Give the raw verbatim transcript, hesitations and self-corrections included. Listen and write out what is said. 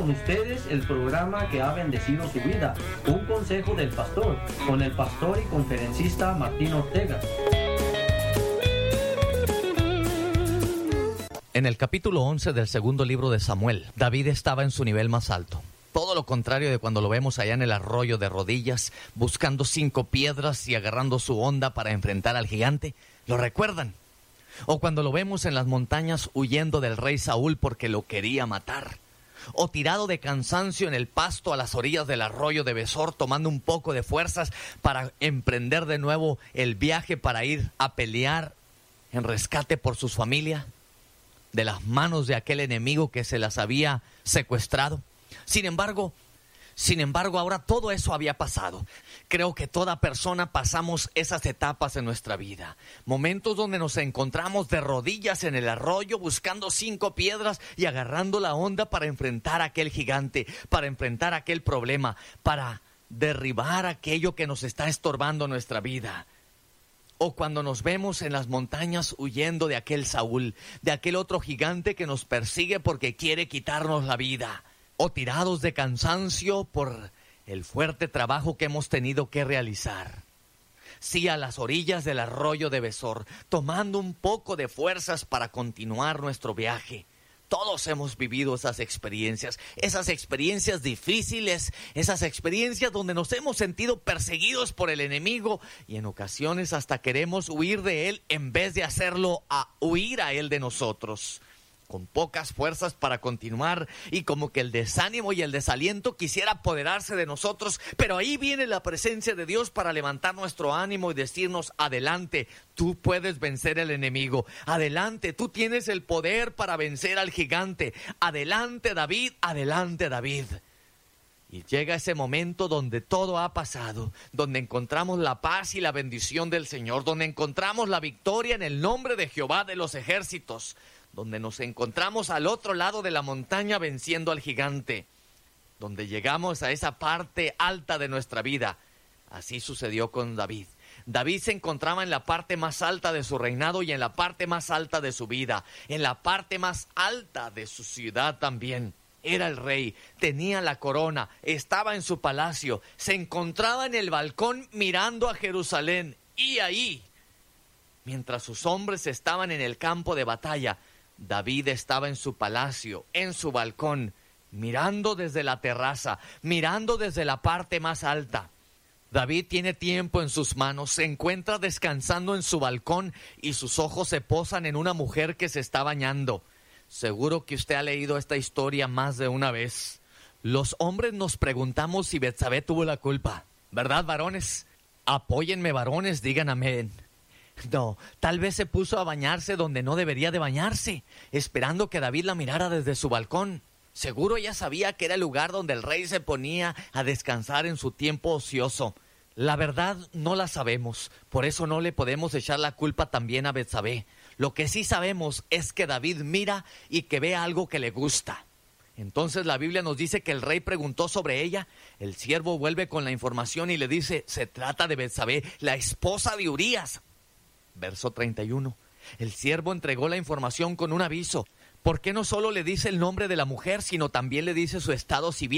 con ustedes el programa que ha bendecido su vida, Un Consejo del Pastor, con el pastor y conferencista Martín Ortega. En el capítulo once del segundo libro de Samuel, David estaba en su nivel más alto. Todo lo contrario de cuando lo vemos allá en el arroyo de rodillas, buscando cinco piedras y agarrando su honda para enfrentar al gigante. ¿Lo recuerdan? O cuando lo vemos en las montañas huyendo del rey Saúl porque lo quería matar. O tirado de cansancio en el pasto a las orillas del arroyo de Besor, tomando un poco de fuerzas para emprender de nuevo el viaje para ir a pelear en rescate por su familia, de las manos de aquel enemigo que se las había secuestrado. Sin embargo, sin embargo, ahora todo eso había pasado. Creo que toda persona pasamos esas etapas en nuestra vida. Momentos donde nos encontramos de rodillas en el arroyo buscando cinco piedras y agarrando la onda para enfrentar a aquel gigante, para enfrentar aquel problema, para derribar aquello que nos está estorbando nuestra vida. O cuando nos vemos en las montañas huyendo de aquel Saúl, de aquel otro gigante que nos persigue porque quiere quitarnos la vida. O tirados de cansancio por el fuerte trabajo que hemos tenido que realizar. Sí, a las orillas del arroyo de Besor, tomando un poco de fuerzas para continuar nuestro viaje. Todos hemos vivido esas experiencias, esas experiencias difíciles, esas experiencias donde nos hemos sentido perseguidos por el enemigo y en ocasiones hasta queremos huir de él en vez de hacerlo a huir a él de nosotros. Con pocas fuerzas para continuar y como que el desánimo y el desaliento quisiera apoderarse de nosotros, pero ahí viene la presencia de Dios para levantar nuestro ánimo y decirnos: adelante, tú puedes vencer al enemigo, adelante, tú tienes el poder para vencer al gigante, adelante David, adelante David. Y llega ese momento donde todo ha pasado, donde encontramos la paz y la bendición del Señor, donde encontramos la victoria en el nombre de Jehová de los ejércitos, donde nos encontramos al otro lado de la montaña venciendo al gigante, donde llegamos a esa parte alta de nuestra vida. Así sucedió con David. David se encontraba en la parte más alta de su reinado y en la parte más alta de su vida, en la parte más alta de su ciudad también. Era el rey, tenía la corona, estaba en su palacio, se encontraba en el balcón mirando a Jerusalén. Y ahí, mientras sus hombres estaban en el campo de batalla, David estaba en su palacio, en su balcón, mirando desde la terraza, mirando desde la parte más alta. David tiene tiempo en sus manos, se encuentra descansando en su balcón y sus ojos se posan en una mujer que se está bañando. Seguro que usted ha leído esta historia más de una vez. Los hombres nos preguntamos si Betsabé tuvo la culpa, ¿verdad, varones? Apóyenme, varones, digan amén. No, tal vez se puso a bañarse donde no debería de bañarse, esperando que David la mirara desde su balcón. Seguro ella sabía que era el lugar donde el rey se ponía a descansar en su tiempo ocioso. La verdad no la sabemos, por eso no le podemos echar la culpa también a Betsabé. Lo que sí sabemos es que David mira y que ve algo que le gusta. Entonces la Biblia nos dice que el rey preguntó sobre ella. El siervo vuelve con la información y le dice: se trata de Betsabé, la esposa de Urías. Verso treinta y uno. El siervo entregó la información con un aviso. ¿Por qué no solo le dice el nombre de la mujer, sino también le dice su estado civil?